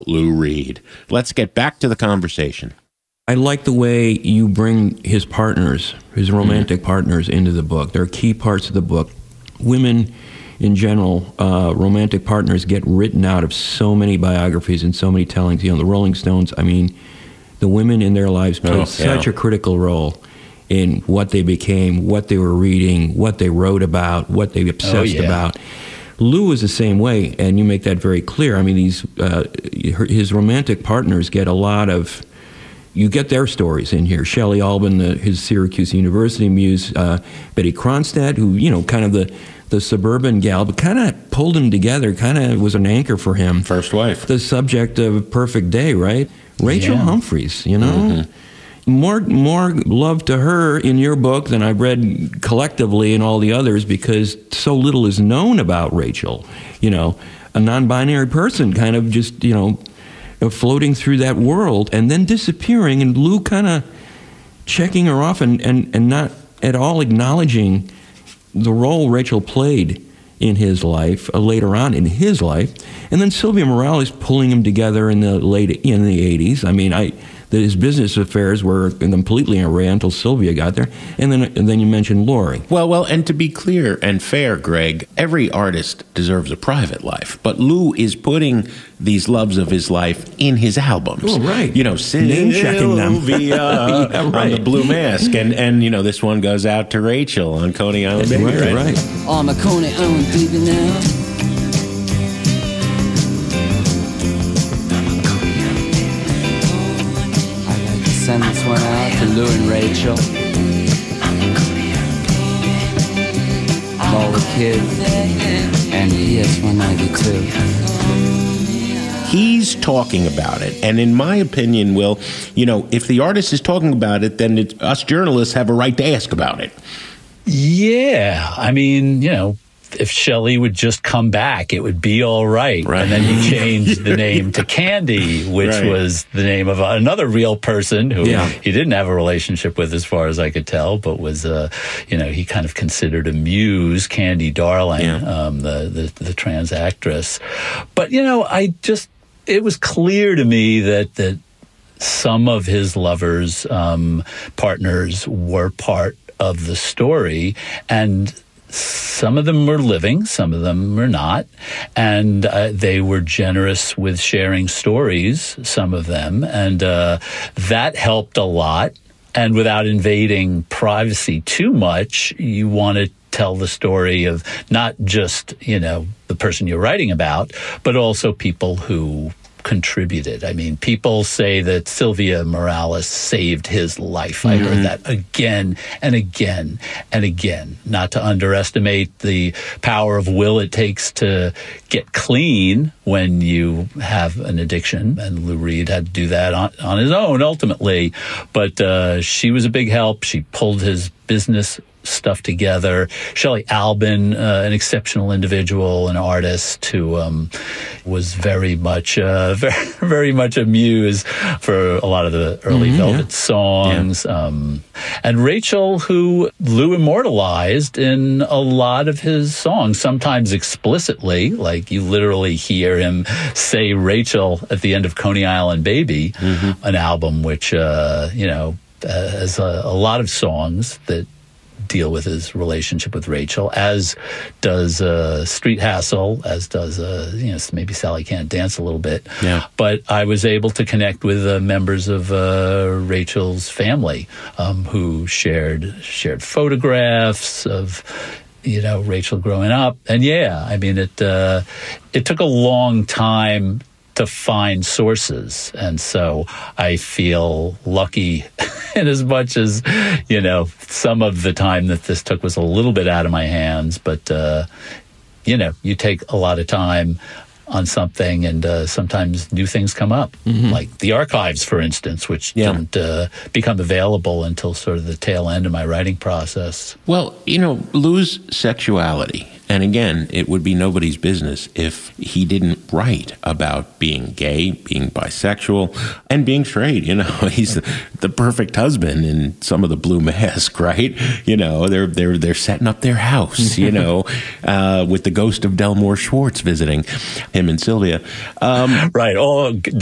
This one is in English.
Lou Reed. Let's get back to the conversation. I like the way you bring his partners, his romantic partners, into the book. They're key parts of the book. Women, in general, romantic partners get written out of so many biographies and so many tellings. You know, the Rolling Stones, I mean, the women in their lives played such a critical role in what they became, what they were reading, what they wrote about, what they obsessed about. Lou is the same way, and you make that very clear. I mean, his romantic partners get a lot of... You get their stories in here. Shelley Albin, his Syracuse University muse, Betty Kronstadt, who, you know, kind of the suburban gal, but kind of pulled him together, kind of was an anchor for him. First wife. The subject of Perfect Day, right? Rachel Humphreys, you know? More love to her in your book than I've read collectively in all the others, because so little is known about Rachel. You know, a non-binary person kind of just, you know, floating through that world and then disappearing, and Lou kind of checking her off and not at all acknowledging the role Rachel played in his life, later on in his life. And then Sylvia Morales pulling him together in the 80s. I mean, his business affairs were completely in array until Sylvia got there. And then you mentioned Laurie. Well, and to be clear and fair, Greg, every artist deserves a private life. But Lou is putting these loves of his life in his albums. Oh, right. You know, name-checking them. On the Blue Mask. And, you know, this one goes out to Rachel on Coney Island Baby. Right. On my Coney Island Baby now. Send this one out to Lou and Rachel. All the kids. And PS 192. He's talking about it. And in my opinion, Will, you know, if the artist is talking about it, then us journalists have a right to ask about it. Yeah. I mean, you know, if Shelley would just come back, it would be all right. And then he changed the name to Candy, which was the name of another real person who he didn't have a relationship with, as far as I could tell, but was, you know, he kind of considered a muse, Candy Darling, the trans actress. But, you know, it was clear to me that some of his lovers, partners, were part of the story, and some of them were living, some of them were not, and they were generous with sharing stories, some of them, and that helped a lot. And without invading privacy too much, you want to tell the story of not just, you know, the person you're writing about, but also people who contributed. I mean, people say that Sylvia Morales saved his life. I heard that again and again and again. Not to underestimate the power of will it takes to get clean when you have an addiction. And Lou Reed had to do that on his own, ultimately. But she was a big help. She pulled his business stuff together. Shelley Albin, an exceptional individual, an artist who was very much a muse for a lot of the early Velvet songs. And Rachel, who Lou immortalized in a lot of his songs, sometimes explicitly, like you literally hear him say Rachel at the end of Coney Island Baby, an album which, you know, has a lot of songs that deal with his relationship with Rachel, as does Street Hassle, as does you know, maybe Sally Can't Dance a little bit. But I was able to connect with members of Rachel's family who shared photographs of, you know, Rachel growing up. And I mean, it took a long time to find sources. And so I feel lucky in as much as, you know, some of the time that this took was a little bit out of my hands. But, you know, you take a lot of time on something, and sometimes new things come up, like the archives, for instance, which didn't become available until sort of the tail end of my writing process. Well, you know, Lou's sexuality And again, it would be nobody's business if he didn't write about being gay, being bisexual, and being straight. You know, he's the perfect husband in some of the Blue Mask, right? You know, they're setting up their house, you know, with the ghost of Delmore Schwartz visiting him and Sylvia. Right. Oh,